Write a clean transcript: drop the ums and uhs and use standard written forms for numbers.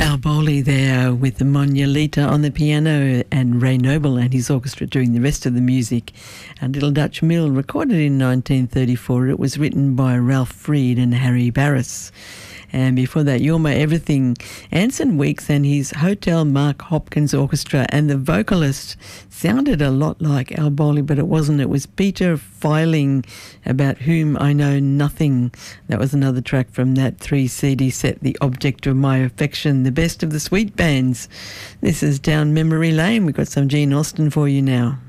Al Bowley there with the Monolita on the piano and Ray Noble and his orchestra doing the rest of the music. And Little Dutch Mill, recorded in 1934. It was written by Ralph Freed and Harry Barris. And before that, You're My Everything, Anson Weeks and his Hotel Mark Hopkins Orchestra. And the vocalist sounded a lot like Al Bowley, but it wasn't. It was Peter Filing, About Whom I Know Nothing. That was another track from that 3-CD set, The Object of My Affection, the best of the sweet bands. This is Down Memory Lane. We've got some Gene Austen for you now.